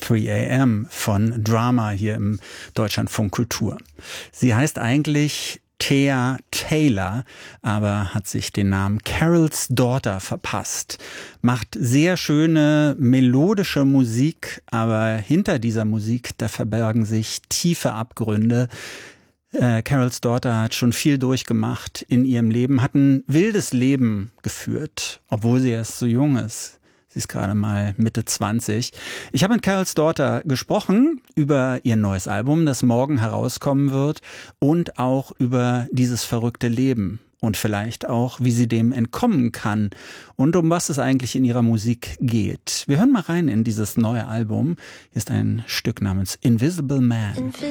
3am von Drama hier im Deutschlandfunk Kultur. Sie heißt eigentlich Thea Taylor, aber hat sich den Namen Carol's Daughter verpasst. Macht sehr schöne melodische Musik, aber hinter dieser Musik, da verbergen sich tiefe Abgründe. Carol's Daughter hat schon viel durchgemacht in ihrem Leben, hat ein wildes Leben geführt, obwohl sie erst so jung ist. Sie ist gerade mal Mitte 20. Ich habe mit Carol's Daughter gesprochen über ihr neues Album, das morgen herauskommen wird, und auch über dieses verrückte Leben und vielleicht auch, wie sie dem entkommen kann und um was es eigentlich in ihrer Musik geht. Wir hören mal rein in dieses neue Album. Hier ist ein Stück namens Invisible Man.